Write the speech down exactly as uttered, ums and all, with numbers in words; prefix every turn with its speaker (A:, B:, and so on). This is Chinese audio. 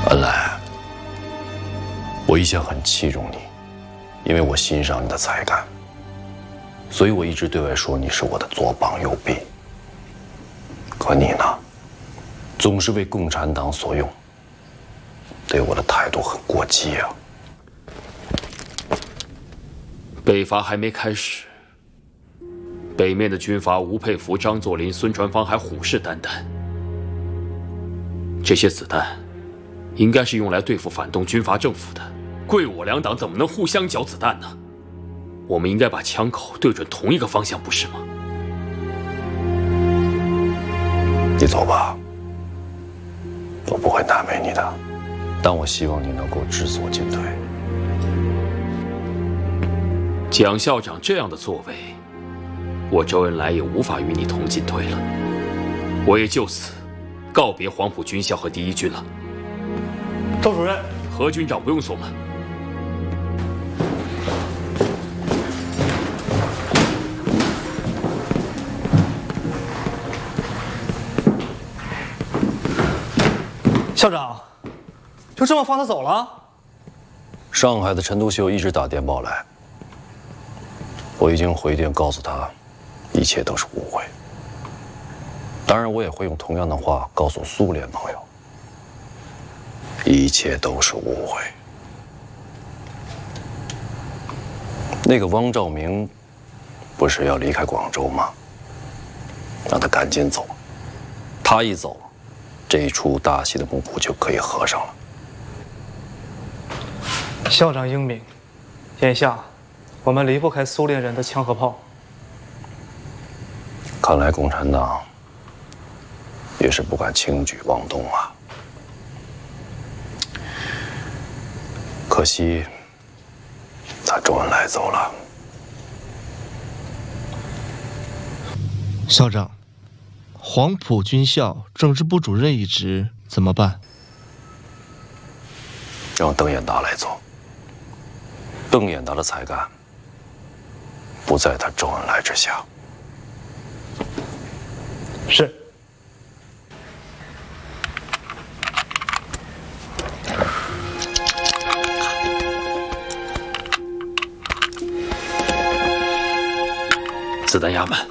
A: 本来我一向很器重你，因为我欣赏你的才干，所以我一直对外说你是我的左膀右臂。可你呢，总是为共产党所用，对我的态度很过激啊。
B: 北伐还没开始，北面的军阀吴佩孚、张作霖、孙传芳还虎视眈眈。这些子弹应该是用来对付反动军阀政府的，贵我两党怎么能互相缴子弹呢？我们应该把枪口对准同一个方向，不是吗？
A: 你走吧，我不会难为你的，但我希望你能够知所进退。
B: 蒋校长这样的作为，我周恩来也无法与你同进退了。我也就此告别黄埔军校和第一军了。
C: 周主任，
B: 何军长不用送了。
C: 校长，就这么放他走了？
A: 上海的陈独秀一直打电报来，我已经回电告诉他，一切都是误会。当然，我也会用同样的话告诉苏联朋友，一切都是误会。那个汪兆铭不是要离开广州吗？让他赶紧走，他一走，这一出大戏的幕布就可以合上了。
C: 校长英明，眼下我们离不开苏联人的枪和炮。
A: 看来共产党也是不敢轻举妄动啊。可惜，他周恩来走了。
D: 校长，黄埔军校政治部主任一职怎么办？
A: 让邓演达来做。邓演达的才干不在他周恩来之下。
C: 是。
B: 子弹压满。